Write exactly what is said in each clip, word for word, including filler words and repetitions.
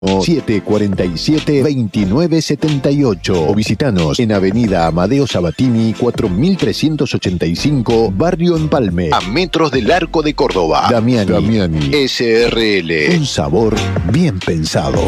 siete cuatro siete, dos nueve siete ocho o visitanos en Avenida Amadeo Sabatini cuatro mil trescientos ochenta y cinco, Barrio Empalme, a metros del Arco de Córdoba. Damiani, Damiani S R L, un sabor bien pensado.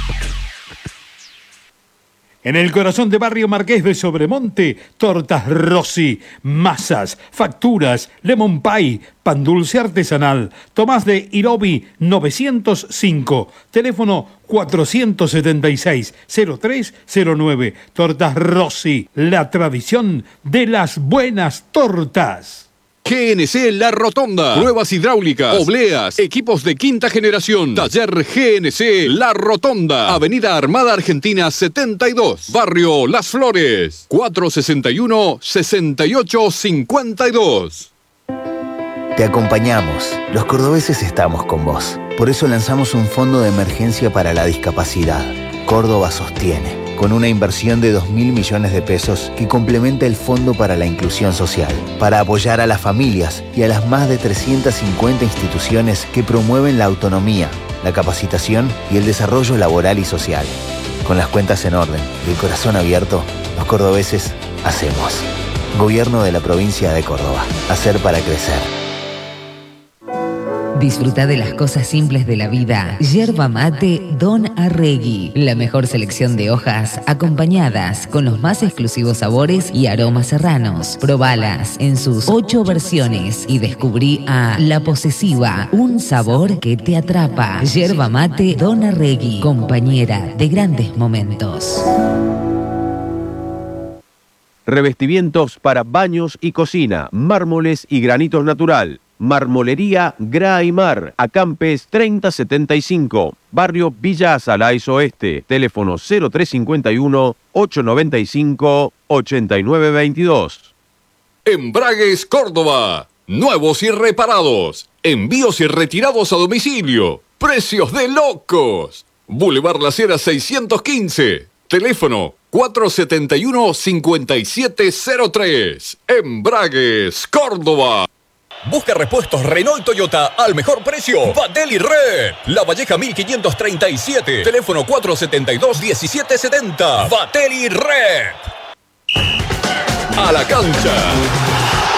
En el corazón de Barrio Marqués de Sobremonte, Tortas Rossi, masas, facturas, lemon pie, pan dulce artesanal. Tomás de Irobi novecientos cinco, teléfono cuatrocientos setenta y seis, cero tres cero nueve. Tortas Rossi, la tradición de las buenas tortas. G N C La Rotonda. Pruebas hidráulicas, obleas, equipos de quinta generación. Taller G N C La Rotonda. Avenida Armada Argentina setenta y dos. Barrio Las Flores. cuatro sesenta y uno, sesenta y ocho cincuenta y dos. Te acompañamos. Los cordobeses estamos con vos. Por eso lanzamos un fondo de emergencia para la discapacidad. Córdoba sostiene, con una inversión de dos mil millones de pesos que complementa el Fondo para la Inclusión Social, para apoyar a las familias y a las más de trescientas cincuenta instituciones que promueven la autonomía, la capacitación y el desarrollo laboral y social. Con las cuentas en orden y el corazón abierto, los cordobeses hacemos. Gobierno de la Provincia de Córdoba. Hacer para crecer. Disfruta de las cosas simples de la vida. Yerba mate Don Arregui. La mejor selección de hojas acompañadas con los más exclusivos sabores y aromas serranos. Probalas en sus ocho versiones y descubrí a La Posesiva, un sabor que te atrapa. Yerba mate Don Arregui, compañera de grandes momentos. Revestimientos para baños y cocina, mármoles y granitos natural. Marmolería Gra y Mar, Acampes treinta setenta y cinco, Barrio Villa Azalais Oeste, teléfono cero tres cinco uno, ocho nueve cinco, ocho nueve dos dos. Embragues Córdoba, nuevos y reparados, envíos y retirados a domicilio, precios de locos. Boulevard Las Heras seiscientos quince, teléfono cuatro siete uno, cinco siete cero tres. Embragues Córdoba. Busca repuestos Renault Toyota al mejor precio. Bateli Red. La Valleja mil quinientos treinta y siete. Teléfono cuatro siete dos, uno siete siete cero. Bateli Red. A la cancha.